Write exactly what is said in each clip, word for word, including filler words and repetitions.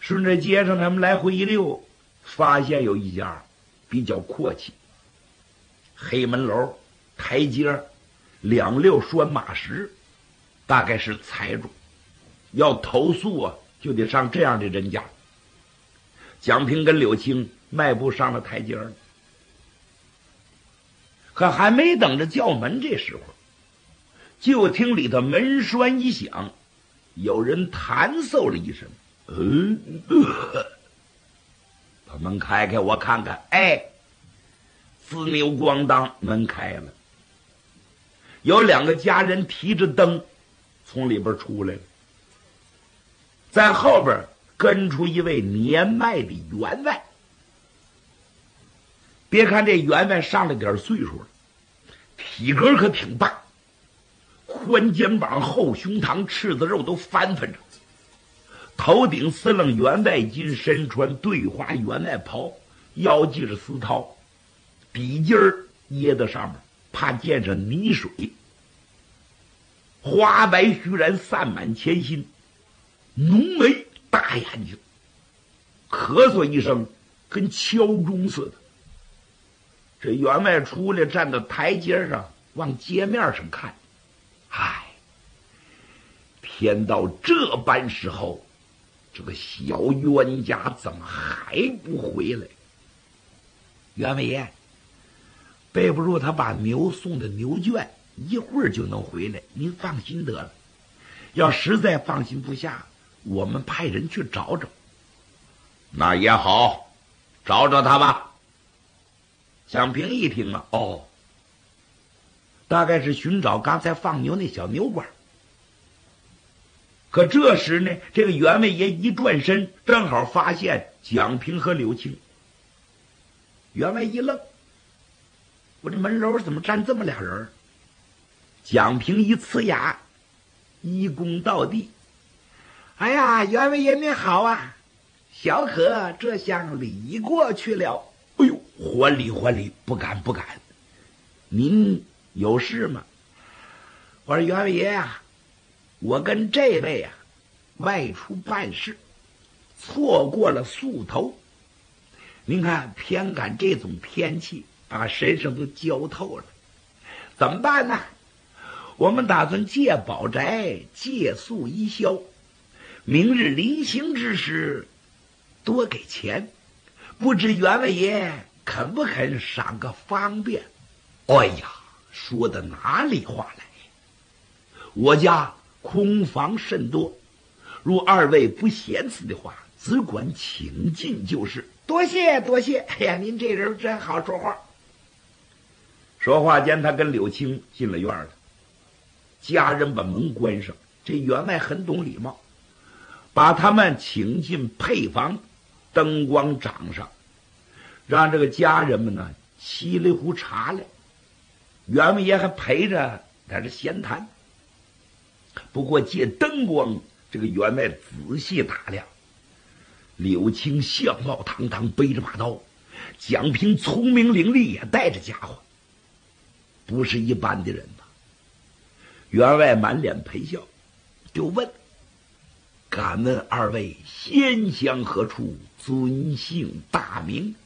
顺着街上他们来回一溜，发现有一家比较阔气，黑门楼台阶两溜拴马石，大概是财主，要投诉啊就得上这样的人家。蒋平跟柳青迈步上了台阶了，可还没等着叫门，这时候就听里头门栓一响，有人弹奏了一声，嗯，呃，把门开开，我看看。哎，自扭咣当，门开了，有两个家人提着灯从里边出来了，在后边跟出一位年迈的员外。别看这员外上了点岁数了，体格可挺大，宽肩膀厚胸膛，翅子肉都翻翻着，头顶司楞员外巾，身穿对花员外袍，腰系着丝绦，笔尖儿掖在上面，怕溅上泥水，花白须髯散满前心，浓眉大眼睛，咳嗽一声跟敲钟似的。这员外出来，站到台阶上往街面上看，唉，天到这般时候，这个小冤家怎么还不回来？员外爷，背不住他把牛送的牛圈，一会儿就能回来，您放心得了。要实在放心不下，我们派人去找找。那也好，找找他吧。蒋平一听啊，哦，大概是寻找刚才放牛那小牛倌。可这时呢，这个员外爷一转身，正好发现蒋平和柳青。员外一愣，我这门楼怎么站这么俩人？蒋平一呲牙，一躬到地，哎呀，员外爷您好啊，小可这厢礼过去了。哎呦，还礼还礼，不敢不敢。您有事吗？我说员外爷啊，我跟这位啊外出办事，错过了宿头。您看偏赶这种天气，把身上都焦透了，怎么办呢？我们打算借宝宅借宿一宵，明日临行之时多给钱，不知员外爷肯不肯赏个方便？哎呀，说的哪里话来？我家空房甚多，如二位不嫌弃的话，只管请进就是。多谢多谢，哎呀，您这人真好说话。说话间，他跟柳青进了院了，家人把门关上。这员外很懂礼貌，把他们请进配房，灯光掌上，让这个家人们呢沏了一壶茶来。员外爷还陪着在这闲谈。不过借灯光，这个员外仔细打量，柳青相貌堂堂，背着把刀，蒋平聪明伶俐，也带着家伙，不是一般的人吧？员外满脸陪笑，就问：敢问二位仙乡何处，尊姓大名？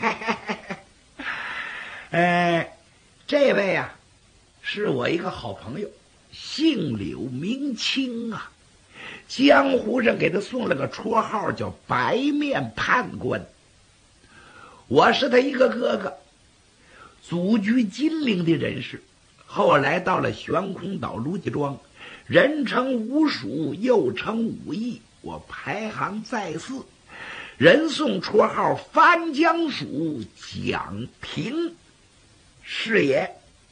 哎，这位啊是我一个好朋友，姓柳名清啊，江湖上给他送了个绰号叫白面判官。我是他一个哥哥，祖居金陵的人士，后来到了悬空岛卢家庄，人称五鼠，又称五义，我排行在四，人送绰号翻江鼠蒋平，是也。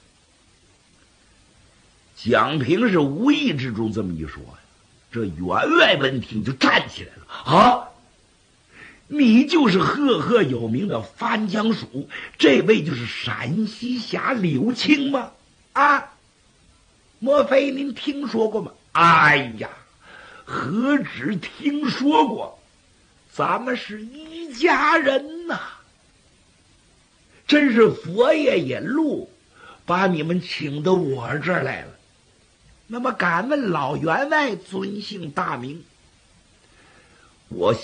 蒋平是无意之中这么一说呀，这员外闻听就站起来了。啊，你就是赫赫有名的翻江鼠，这位就是陕西侠柳青吗？啊，莫非您听说过吗？哎呀，何止听说过，咱们是一家人呐！真是佛爷引路，把你们请到我这儿来了。那么敢问老员外尊姓大名？我